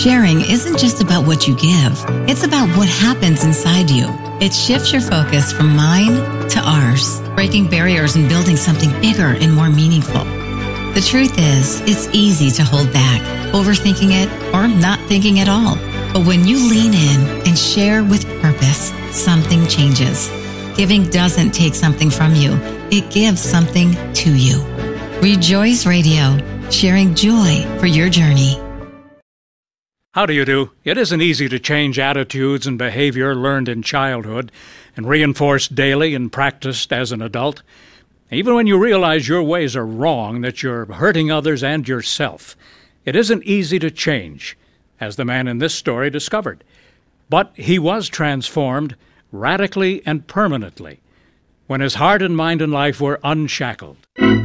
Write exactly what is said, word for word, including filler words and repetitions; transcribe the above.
Sharing isn't just about what you give. It's about what happens inside you. It shifts your focus from mine to ours, breaking barriers and building something bigger and more meaningful. The truth is, it's easy to hold back, overthinking it or not thinking at all. But when you lean in and share with purpose, something changes. Giving doesn't take something from you. It gives something to you. Rejoice Radio, sharing joy for your journey. How do you do? It isn't easy to change attitudes and behavior learned in childhood and reinforced daily and practiced as an adult. Even when you realize your ways are wrong, that you're hurting others and yourself, it isn't easy to change, as the man in this story discovered. But he was transformed radically and permanently when his heart and mind and life were unshackled.